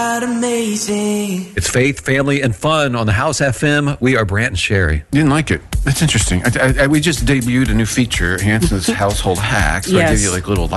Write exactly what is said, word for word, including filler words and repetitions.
Amazing. It's faith, family, and fun on the House F M. We are Brant and Sherry. Didn't like it. That's interesting. I, I, I, we just debuted a new feature, Hanson's Household Hacks. So Yes. I give you like little